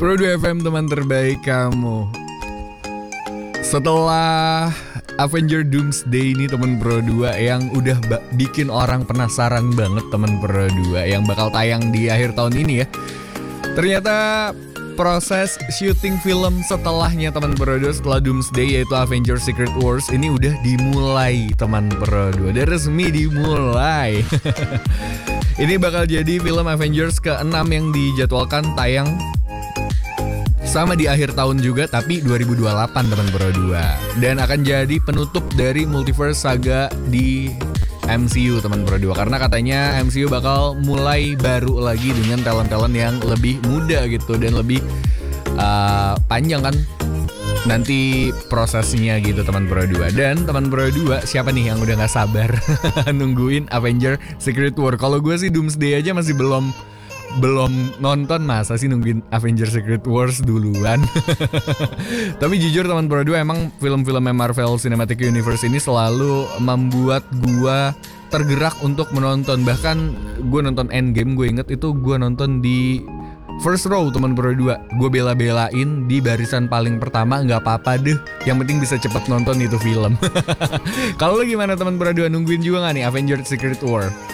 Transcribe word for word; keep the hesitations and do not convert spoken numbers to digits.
Pro dua F M, teman terbaik kamu. Setelah Avenger Doomsday ini teman Pro dua yang udah ba- bikin orang penasaran banget teman Pro dua, yang bakal tayang di akhir tahun ini ya. Ternyata proses syuting film setelahnya teman Pro dua, setelah Doomsday yaitu Avengers Secret Wars ini udah dimulai teman Pro dua. Udah resmi dimulai. Ini bakal jadi film Avengers keenam yang dijadwalkan tayang sama di akhir tahun juga, tapi dua ribu dua puluh delapan teman Pro dua. Dan akan jadi penutup dari multiverse saga di M C U teman Pro dua. Karena katanya M C U bakal mulai baru lagi dengan talent-talent yang lebih muda gitu. Dan lebih uh, panjang kan nanti prosesnya gitu teman Pro dua. Dan teman Pro dua, siapa nih yang udah gak sabar nungguin Avenger Secret War? Kalau gue sih Doomsday aja masih belum Belum nonton, masa sih nungguin Avengers Secret Wars duluan. Tapi jujur teman Pro dua, emang film-film Marvel Cinematic Universe ini selalu membuat gua tergerak untuk menonton. Bahkan gue nonton Endgame, gue inget itu gue nonton di first row teman Pro dua. Gue bela-belain di barisan paling pertama, gak apa-apa deh, yang penting bisa cepet nonton itu film. Kalau lo gimana teman Pro dua, nungguin juga gak nih Avengers Secret War?